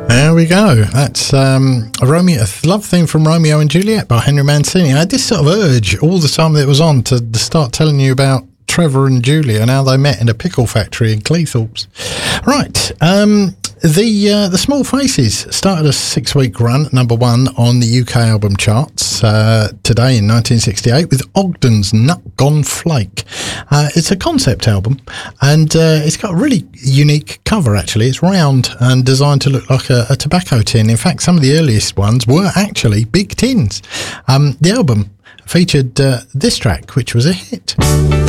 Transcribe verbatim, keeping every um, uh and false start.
There we go. That's um, a Romeo, a love theme from Romeo and Juliet by Henry Mancini. I had this sort of urge all the time that it was on to, to start telling you about Trevor and Julia and how they met in a pickle factory in Cleethorpes. Right. Um, the uh, the Small Faces started a six-week run at number one on the U K album charts uh, today in nineteen sixty-eight with Ogden's Nut Gone Flake. Uh, it's a concept album, and uh, it's got a really unique cover, actually. It's round and designed to look like a, a tobacco tin. In fact, some of the earliest ones were actually big tins. Um, the album featured uh, this track, which was a hit.